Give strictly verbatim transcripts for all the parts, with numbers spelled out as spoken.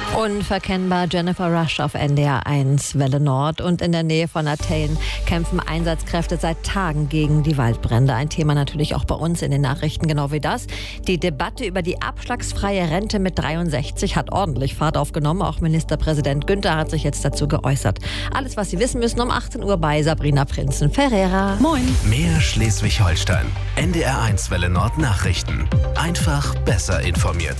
Unverkennbar Jennifer Rush auf N D R eins, Welle Nord. Und in der Nähe von Athen kämpfen Einsatzkräfte seit Tagen gegen die Waldbrände. Ein Thema natürlich auch bei uns in den Nachrichten, genau wie das. Die Debatte über die abschlagsfreie Rente mit dreiundsechzig hat ordentlich Fahrt aufgenommen. Auch Ministerpräsident Günther hat sich jetzt dazu geäußert. Alles, was Sie wissen müssen, um achtzehn Uhr bei Sabrina Prinzen-Ferreira. Moin. Mehr Schleswig-Holstein. N D R eins Welle Nord Nachrichten. Einfach besser informiert.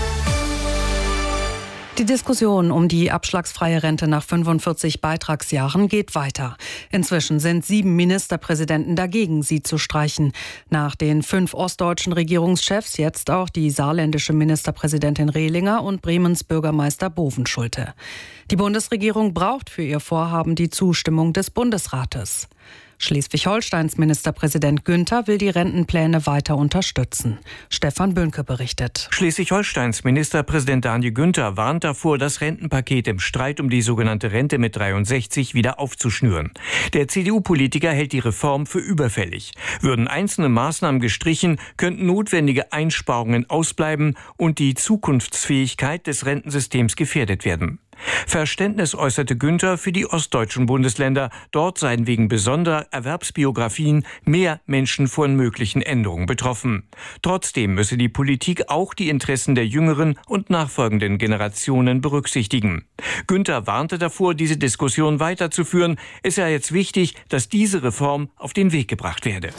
Die Diskussion um die abschlagsfreie Rente nach fünfundvierzig Beitragsjahren geht weiter. Inzwischen sind sieben Ministerpräsidenten dagegen, sie zu streichen. Nach den fünf ostdeutschen Regierungschefs jetzt auch die saarländische Ministerpräsidentin Rehlinger und Bremens Bürgermeister Bovenschulte. Die Bundesregierung braucht für ihr Vorhaben die Zustimmung des Bundesrates. Schleswig-Holsteins Ministerpräsident Günther will die Rentenpläne weiter unterstützen. Stefan Böhnke berichtet. Schleswig-Holsteins Ministerpräsident Daniel Günther warnt davor, das Rentenpaket im Streit um die sogenannte Rente mit dreiundsechzig wieder aufzuschnüren. Der C D U-Politiker hält die Reform für überfällig. Würden einzelne Maßnahmen gestrichen, könnten notwendige Einsparungen ausbleiben und die Zukunftsfähigkeit des Rentensystems gefährdet werden. Verständnis äußerte Günther für die ostdeutschen Bundesländer. Dort seien wegen besonderer Erwerbsbiografien mehr Menschen von möglichen Änderungen betroffen. Trotzdem müsse die Politik auch die Interessen der jüngeren und nachfolgenden Generationen berücksichtigen. Günther warnte davor, diese Diskussion weiterzuführen. Es sei jetzt wichtig, dass diese Reform auf den Weg gebracht werde.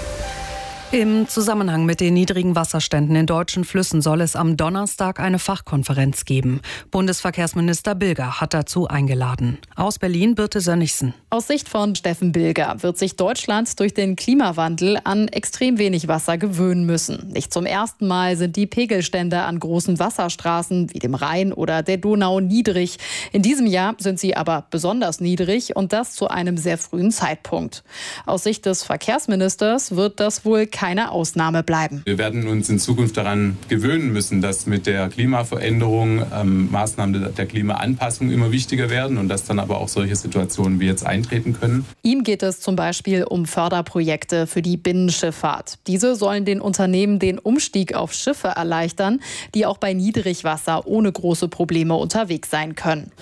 Im Zusammenhang mit den niedrigen Wasserständen in deutschen Flüssen soll es am Donnerstag eine Fachkonferenz geben. Bundesverkehrsminister Bilger hat dazu eingeladen. Aus Berlin Birte Sönnigsen. Aus Sicht von Steffen Bilger wird sich Deutschland durch den Klimawandel an extrem wenig Wasser gewöhnen müssen. Nicht zum ersten Mal sind die Pegelstände an großen Wasserstraßen wie dem Rhein oder der Donau niedrig. In diesem Jahr sind sie aber besonders niedrig und das zu einem sehr frühen Zeitpunkt. Aus Sicht des Verkehrsministers wird das wohl keine Ausnahme bleiben. Wir werden uns in Zukunft daran gewöhnen müssen, dass mit der Klimaveränderung ähm, Maßnahmen der Klimaanpassung immer wichtiger werden und dass dann aber auch solche Situationen wie jetzt eintreten können. Ihm geht es zum Beispiel um Förderprojekte für die Binnenschifffahrt. Diese sollen den Unternehmen den Umstieg auf Schiffe erleichtern, die auch bei Niedrigwasser ohne große Probleme unterwegs sein können.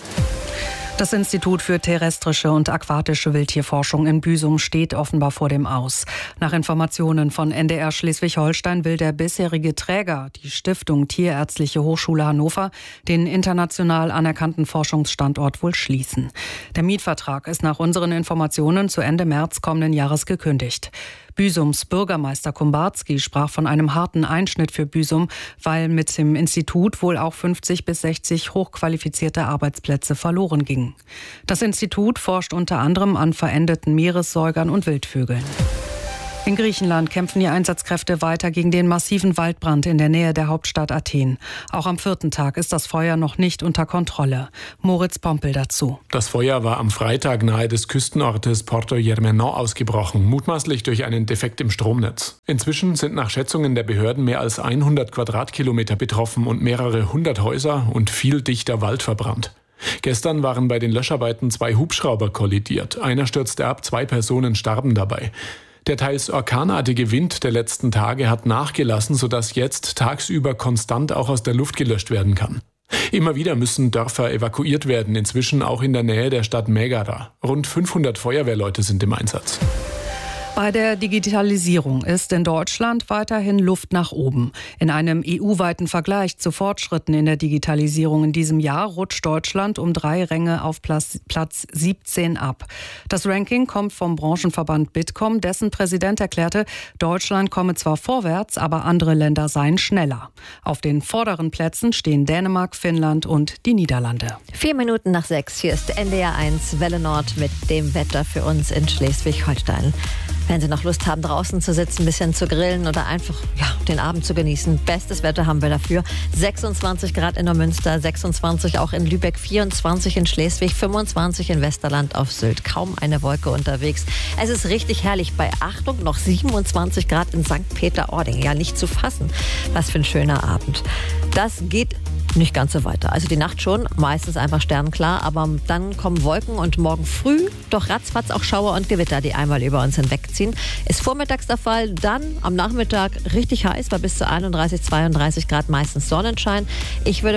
Das Institut für terrestrische und aquatische Wildtierforschung in Büsum steht offenbar vor dem Aus. Nach Informationen von N D R Schleswig-Holstein will der bisherige Träger, die Stiftung Tierärztliche Hochschule Hannover, den international anerkannten Forschungsstandort wohl schließen. Der Mietvertrag ist nach unseren Informationen zu Ende März kommenden Jahres gekündigt. Büsums Bürgermeister Kumbarski sprach von einem harten Einschnitt für Büsum, weil mit dem Institut wohl auch fünfzig bis sechzig hochqualifizierte Arbeitsplätze verloren gingen. Das Institut forscht unter anderem an verendeten Meeressäugern und Wildvögeln. In Griechenland kämpfen die Einsatzkräfte weiter gegen den massiven Waldbrand in der Nähe der Hauptstadt Athen. Auch am vierten Tag ist das Feuer noch nicht unter Kontrolle. Moritz Pompel dazu. Das Feuer war am Freitag nahe des Küstenortes Porto Germenon ausgebrochen, mutmaßlich durch einen Defekt im Stromnetz. Inzwischen sind nach Schätzungen der Behörden mehr als hundert Quadratkilometer betroffen und mehrere hundert Häuser und viel dichter Wald verbrannt. Gestern waren bei den Löscharbeiten zwei Hubschrauber kollidiert. Einer stürzte ab, zwei Personen starben dabei. Der teils orkanartige Wind der letzten Tage hat nachgelassen, sodass jetzt tagsüber konstant auch aus der Luft gelöscht werden kann. Immer wieder müssen Dörfer evakuiert werden, inzwischen auch in der Nähe der Stadt Megara. Rund fünfhundert Feuerwehrleute sind im Einsatz. Bei der Digitalisierung ist in Deutschland weiterhin Luft nach oben. In einem E U-weiten Vergleich zu Fortschritten in der Digitalisierung in diesem Jahr rutscht Deutschland um drei Ränge auf Platz siebzehn ab. Das Ranking kommt vom Branchenverband Bitkom. Dessen Präsident erklärte, Deutschland komme zwar vorwärts, aber andere Länder seien schneller. Auf den vorderen Plätzen stehen Dänemark, Finnland und die Niederlande. Vier Minuten nach sechs. Hier ist N D R eins Welle Nord mit dem Wetter für uns in Schleswig-Holstein. Wenn Sie noch Lust haben, draußen zu sitzen, ein bisschen zu grillen oder einfach ja, den Abend zu genießen. Bestes Wetter haben wir dafür. sechsundzwanzig Grad in Neumünster, sechsundzwanzig auch in Lübeck, vierundzwanzig in Schleswig, fünfundzwanzig in Westerland auf Sylt. Kaum eine Wolke unterwegs. Es ist richtig herrlich. Bei Achtung noch siebenundzwanzig Grad in Sankt Peter-Ording. Ja, nicht zu fassen. Was für ein schöner Abend. Das geht nicht ganz so weiter. Also die Nacht schon, meistens einfach sternenklar, aber dann kommen Wolken und morgen früh doch ratzfatz auch Schauer und Gewitter, die einmal über uns hinwegziehen. Ist vormittags der Fall, dann am Nachmittag richtig heiß, bei bis zu einunddreißig, zweiunddreißig Grad meistens Sonnenschein. Ich würde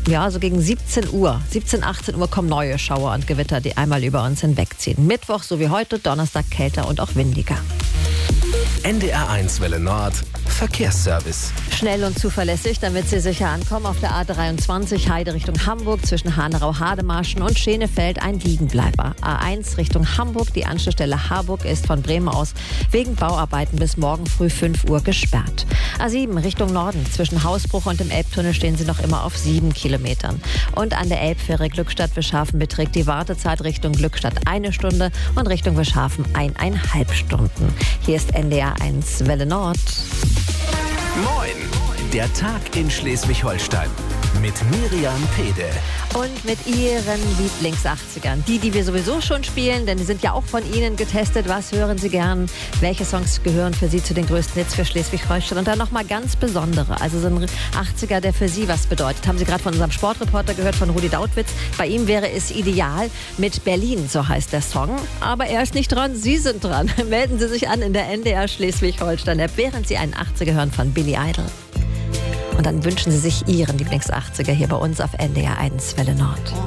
Ja, so gegen siebzehn Uhr, siebzehn, achtzehn Uhr kommen neue Schauer und Gewitter, die einmal über uns hinwegziehen. Mittwoch, so wie heute, Donnerstag kälter und auch windiger. N D R eins Welle Nord, Verkehrsservice. Schnell und zuverlässig, damit Sie sicher ankommen. Auf der A dreiundzwanzig Heide Richtung Hamburg zwischen Hanau-Hademarschen und Schenefeld ein Liegenbleiber. A eins Richtung Hamburg, die Anschlussstelle Harburg ist von Bremen aus wegen Bauarbeiten bis morgen früh fünf Uhr gesperrt. A sieben Richtung Norden zwischen Hausbruch und dem Elbtunnel stehen Sie noch immer auf sieben Kilometern. Und an der Elbfähre Glückstadt-Wischhafen beträgt die Wartezeit Richtung Glückstadt eine Stunde und Richtung Wischhafen eineinhalb Stunden. Hier ist N D R eins Welle Nord. Moin! Der Tag in Schleswig-Holstein mit Miriam Pede. Und mit Ihren Lieblings-achtzigern. Die, die wir sowieso schon spielen, denn die sind ja auch von Ihnen getestet. Was hören Sie gern? Welche Songs gehören für Sie zu den größten Hits für Schleswig-Holstein? Und dann nochmal ganz besondere. Also so ein achtziger, der für Sie was bedeutet. Haben Sie gerade von unserem Sportreporter gehört, von Rudi Dautwitz. Bei ihm wäre es ideal mit Berlin, so heißt der Song. Aber er ist nicht dran, Sie sind dran. Melden Sie sich an in der N D R Schleswig-Holstein-App, während Sie einen achtziger hören von Billy Idol. Und dann wünschen Sie sich Ihren Lieblings-achtziger hier bei uns auf N D R eins Welle Nord.